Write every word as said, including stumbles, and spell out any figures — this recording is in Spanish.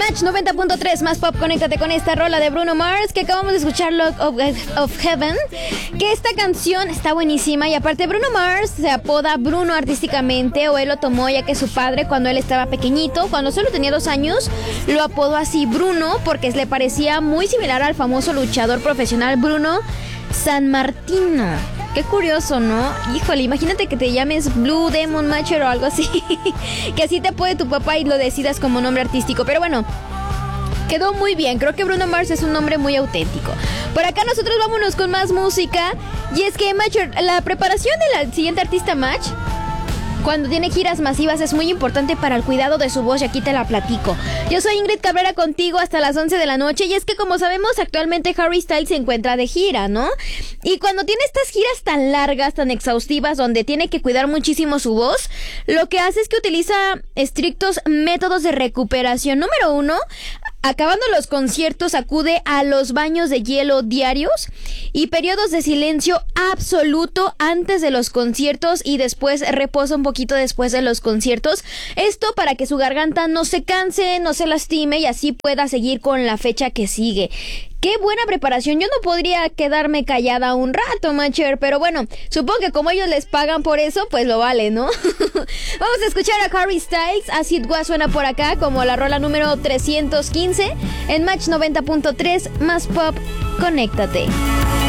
Match noventa punto tres más pop, conéctate con esta rola de Bruno Mars que acabamos de escuchar, Lock of, of Heaven. Que esta canción está buenísima y aparte Bruno Mars se apoda Bruno artísticamente, o él lo tomó ya que su padre cuando él estaba pequeñito, cuando solo tenía dos años, lo apodó así Bruno porque le parecía muy similar al famoso luchador profesional Bruno Sammartino. Qué curioso, ¿no? Híjole, imagínate que te llames Blue Demon Matcher o algo así. Que así te apoye tu papá y lo decidas como nombre artístico. Pero bueno, quedó muy bien. Creo que Bruno Mars es un nombre muy auténtico. Por acá nosotros vámonos con más música. Y es que Matcher, la preparación del siguiente artista Match, cuando tiene giras masivas, es muy importante para el cuidado de su voz y aquí te la platico. Yo soy Ingrid Cabrera contigo hasta las once de la noche y es que como sabemos actualmente Harry Styles se encuentra de gira, ¿no? Y cuando tiene estas giras tan largas, tan exhaustivas, donde tiene que cuidar muchísimo su voz, lo que hace es que utiliza estrictos métodos de recuperación. Número uno, acabando los conciertos, acude a los baños de hielo diarios y periodos de silencio absoluto antes de los conciertos y después reposa un poquito después de los conciertos. Esto para que su garganta no se canse, no se lastime y así pueda seguir con la fecha que sigue. ¡Qué buena preparación! Yo no podría quedarme callada un rato, Matcher, pero bueno, supongo que como ellos les pagan por eso, pues lo vale, ¿no? Vamos a escuchar a Harry Styles. Acid Was suena por acá como la rola número trescientos quince en Match noventa punto tres más pop. Conéctate.